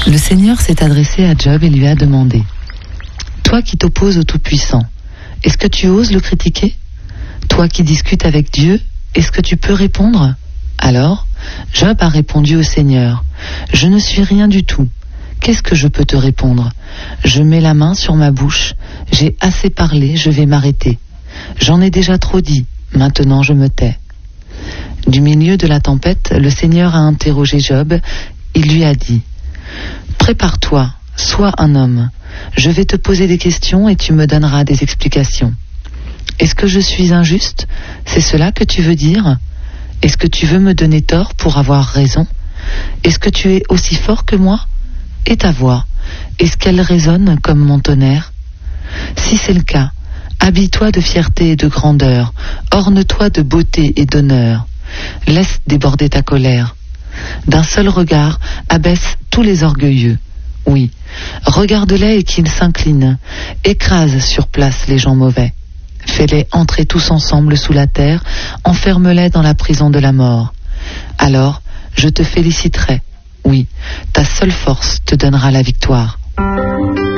Le Seigneur s'est adressé à Job et lui a demandé: Toi qui t'opposes au Tout-Puissant, est-ce que tu oses le critiquer? Toi qui discutes avec Dieu, est-ce que tu peux répondre? Alors, Job a répondu au Seigneur: Je ne suis rien du tout. Qu'est-ce que je peux te répondre? Je mets la main sur ma bouche. J'ai assez parlé, je vais m'arrêter. J'en ai déjà trop dit, maintenant je me tais. Du milieu de la tempête, le Seigneur a interrogé Job. Il lui a dit: Prépare-toi, sois un homme. Je vais te poser des questions et tu me donneras des explications. Est-ce que je suis injuste? C'est cela que tu veux dire? Est-ce que tu veux me donner tort pour avoir raison? Est-ce que tu es aussi fort que moi? Et ta voix, est-ce qu'elle résonne comme mon tonnerre? Si c'est le cas, habille-toi de fierté et de grandeur, orne-toi de beauté et d'honneur. Laisse déborder ta colère. D'un seul regard, abaisse tous les orgueilleux. Oui, regarde-les et qu'ils s'inclinent. Écrase sur place les gens mauvais. Fais-les entrer tous ensemble sous la terre, enferme-les dans la prison de la mort. Alors, je te féliciterai. Oui, ta seule force te donnera la victoire.